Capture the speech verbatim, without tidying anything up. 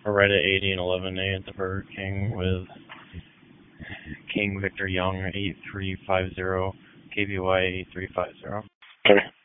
right at eighty and eleven A at the Burger King with King Victor Young eight three five zero, K B Y eight three five zero. Okay.